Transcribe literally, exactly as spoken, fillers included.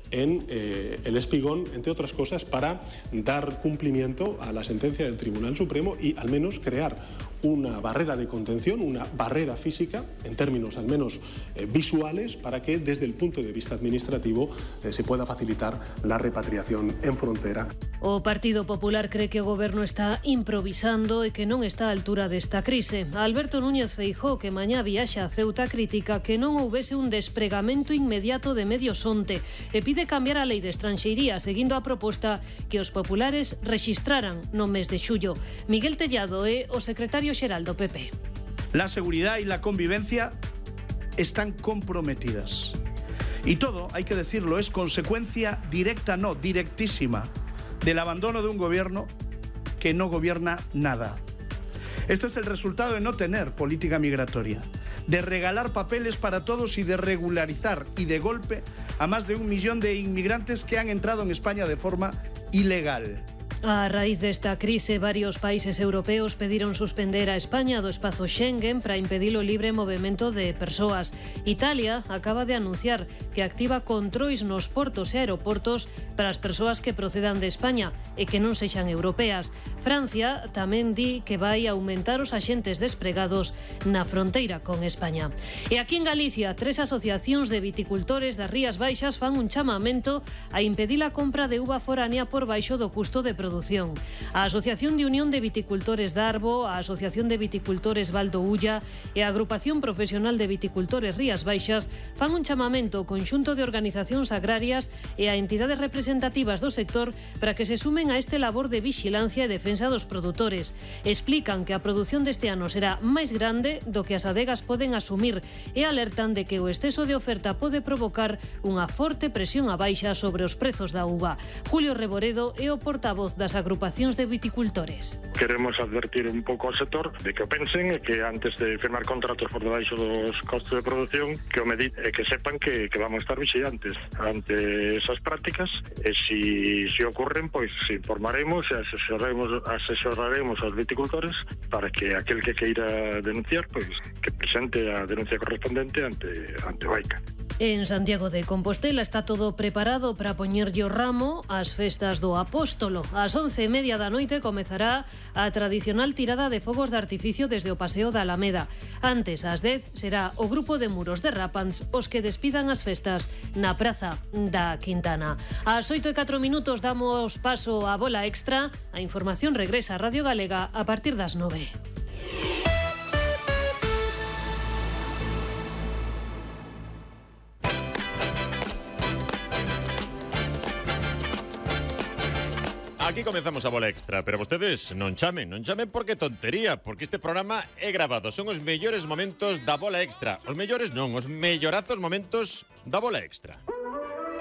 en eh, el Espigón, entre otras cosas, para dar cumplimiento a la sentencia del Tribunal Supremo y al menos crear una barrera de contención, una barrera física, en términos al menos eh, visuales, para que desde el punto de vista administrativo eh, se pueda facilitar la repatriación en frontera. O Partido Popular cree que o Goberno está improvisando e que non está á altura desta crise. Alberto Núñez Feijóo, que mañá viaxa a Ceuta, critica que non houvese un despregamento inmediato de medios onte e pide cambiar a lei de estranxeiría, seguindo a proposta que os populares rexistraran no mes de xullo. Miguel Tellado é o secretario xeral do P P. La seguridad y la convivencia están comprometidas. Y todo, hay que decirlo, es consecuencia directa, no, directísima, del abandono de un gobierno que no gobierna nada. Este es el resultado de no tener política migratoria, de regalar papeles para todos y de regularizar y de golpe a más de un millón de inmigrantes que han entrado en España de forma ilegal. A raíz desta crise, varios países europeos pediron suspender a España do espazo Schengen para impedir o libre movimento de persoas. Italia acaba de anunciar que activa controis nos portos e aeroportos para as persoas que procedan de España e que non sexan europeas. Francia tamén di que vai aumentar os axentes despregados na fronteira con España. E aquí en Galicia, tres asociacións de viticultores das Rías Baixas fan un chamamento a impedir a compra de uva foránea por baixo do custo de produción. A Asociación de Unión de Viticultores de Arbo, a Asociación de Viticultores Valdo Ulla e a Agrupación Profesional de Viticultores Rías Baixas fan un chamamento ao conxunto de organizacións agrarias e a entidades representativas do sector para que se sumen a este labor de vixilancia e defensa dos produtores. Explican que a produción deste ano será máis grande do que as adegas poden asumir e alertan de que o exceso de oferta pode provocar unha forte presión á baixa sobre os prezos da uva. Julio Reboredo é o portavoz das agrupacións de viticultores. Queremos advertir un pouco ao sector de que o pensen e que antes de firmar contratos por debaixo dos costos de produción que o mediten e que sepan que, que vamos a estar vigilantes ante esas prácticas e si, si ocurren, pois informaremos e asesoraremos, asesoraremos aos viticultores para que aquel que queira denunciar, pois que presente a denuncia correspondente ante, ante Baica. En Santiago de Compostela está todo preparado para poñerlle o ramo ás festas do Apóstolo. Ás once e media da noite comezará a tradicional tirada de fogos de artificio desde o Paseo da Alameda. Antes, ás dez, será o grupo de muros de Rápans os que despidan as festas na Praza da Quintana. Ás oito e catro minutos damos paso á bola extra. A información regresa a Radio Galega a partir das nove. Aquí comezamos a bola extra, pero vostedes non chamen, non chamen porque tontería, porque este programa é grabado, son os mellores momentos da bola extra. Os mellores non, os mellorazos momentos da bola extra.